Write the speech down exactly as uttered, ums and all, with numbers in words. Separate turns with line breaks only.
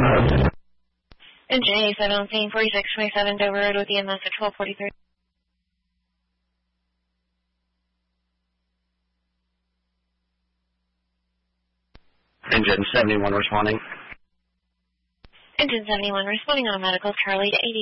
Engine eighty-seven on scene, forty-six twenty-seven Dover Road with E M S at twelve forty-three.
Engine seventy-one responding.
Engine seventy-one responding on a medical Charlie to eighty.